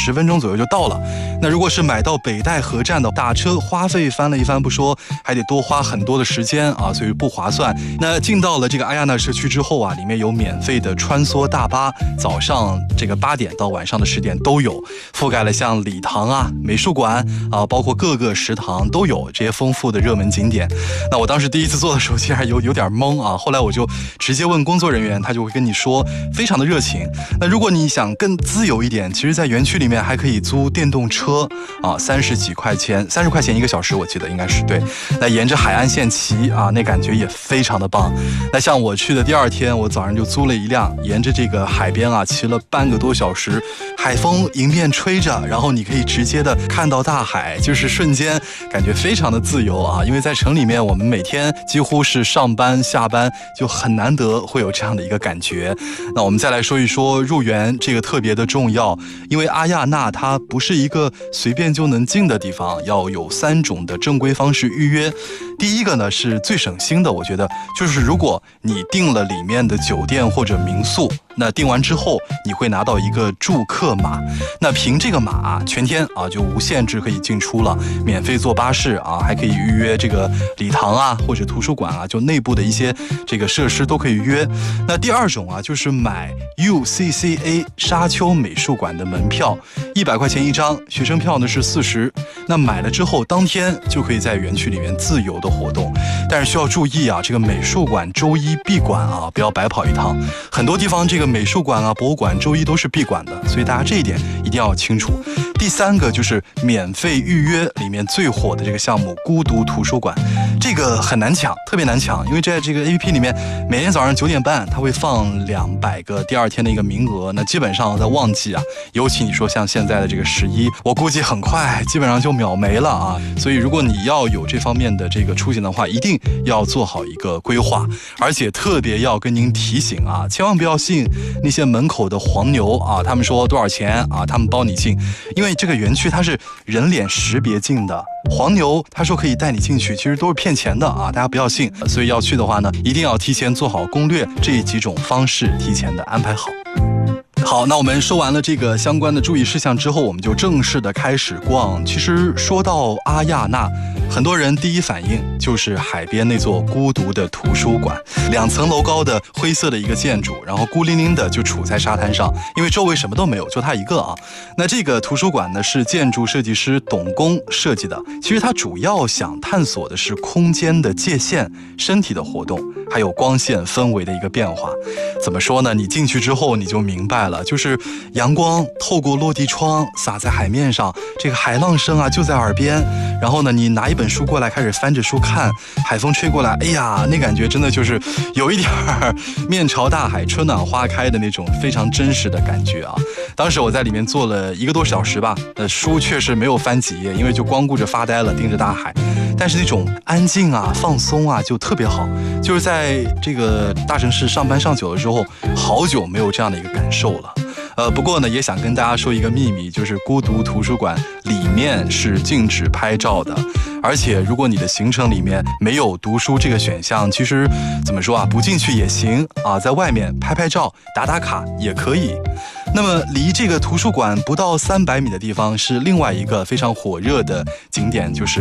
10分钟左右就到了。那如果是买到北戴河站的，打车花费翻了一番不说，还得多花很多的时间啊，所以不划算。那进到了这个阿亚纳社区之后啊，里面有免费的穿梭大巴，早上这个8点到晚上的10点都有，覆盖了像礼堂啊、美术馆啊，包括各个食堂都有这些丰富的热门景点。那我当时第一次坐的时候，其实还有点懵啊，后来我就直接问工作人员，他就会跟你说，非常的热情。那如果你想更自由一点，其实在园区里面还可以租电动车啊，30几块钱，30块钱1个小时，我记得应该是对。那沿着海岸线骑啊，那感觉也非常的棒。那像我去的第2天，我早上就租了一辆，沿着这个海边啊骑了半个多小时，海风迎面吹着，然后你可以直接的看到大海，就是瞬间感觉非常的自由啊。因为在城里面，我们每天几乎是上班下班，就很难得会有这样的一个感觉。那我们再来说一说入园，这个特别的重要，因为阿亚纳它不是一个随便就能进的地方，要有3种的正规方式预约。第一个呢是最省心的，我觉得就是如果你订了里面的酒店或者民宿，那订完之后你会拿到一个住客码，那凭这个码全天啊就无限制可以进出了，免费坐巴士啊，还可以预约这个礼堂啊或者图书馆啊，就内部的一些这个设施都可以约。那第2种啊就是买 UCCA 沙丘美术馆的门票，100块钱1张，学生票呢是40。那买了之后当天就可以在园区里面自由的活动，但是需要注意啊，这个美术馆周一闭馆啊，不要白跑一趟。很多地方这个美术馆啊、博物馆周一都是闭馆的，所以大家这一点一定要清楚。第3个就是免费预约里面最火的这个项目孤独图书馆，这个很难抢，特别难抢，因为在这个 APP 里面每天早上9点半它会放200个第2天的一个名额，那基本上在旺季啊，尤其你说像现在的这个11，我估计很快基本上就秒没了啊。所以如果你要有这方面的这个出行的话，一定要做好一个规划，而且特别要跟您提醒啊，千万不要信那些门口的黄牛啊，他们说多少钱啊，他们包你进，因为这个园区它是人脸识别进的，黄牛他说可以带你进去，其实都是骗钱的啊，大家不要信。所以要去的话呢，一定要提前做好攻略，这几种方式提前的安排好。好，那我们说完了这个相关的注意事项之后，我们就正式的开始逛。其实说到阿亚纳，很多人第一反应就是海边那座孤独的图书馆，2层楼高的灰色的一个建筑，然后孤零零的就处在沙滩上，因为周围什么都没有，就它一个啊。那这个图书馆呢是建筑设计师董工设计的，其实它主要想探索的是空间的界限、身体的活动，还有光线氛围的一个变化。怎么说呢？你进去之后你就明白了，就是阳光透过落地窗洒在海面上，这个海浪声啊就在耳边，然后呢你拿一本书过来开始翻着书看，海风吹过来，哎呀，那感觉真的就是有一点面朝大海春暖花开的那种非常真实的感觉啊。当时我在里面坐了1个多小时吧，书确实没有翻几页，因为就光顾着发呆了，盯着大海，但是那种安静啊放松啊就特别好。就是在这个大城市上班上久了之后，好久没有这样的一个感受了。不过呢，也想跟大家说一个秘密，就是孤独图书馆里面是禁止拍照的，而且如果你的行程里面没有读书这个选项，其实怎么说啊，不进去也行啊，在外面拍拍照、打打卡也可以。那么离这个图书馆不到300米的地方是另外一个非常火热的景点，就是